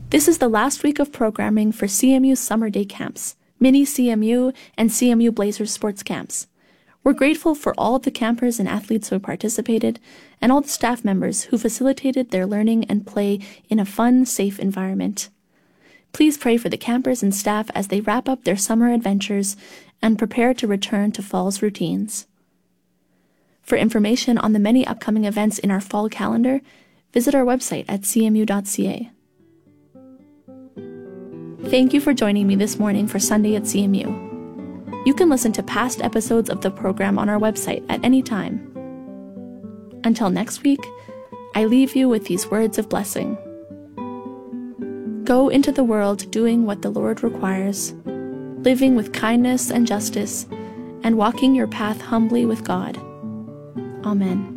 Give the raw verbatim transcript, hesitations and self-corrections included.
This is the last week of programming for C M U's summer day camps, Mini C M U, and C M U Blazers sports camps. We're grateful for all of the campers and athletes who participated, and all the staff members who facilitated their learning and play in a fun, safe environment. Please pray for the campers and staff as they wrap up their summer adventures and prepare to return to fall's routines. For information on the many upcoming events in our fall calendar, visit our website at c m u dot c a. Thank you for joining me this morning for Sunday at C M U. You can listen to past episodes of the program on our website at any time. Until next week, I leave you with these words of blessing. Go into the world doing what the Lord requires, living with kindness and justice, and walking your path humbly with God. Amen.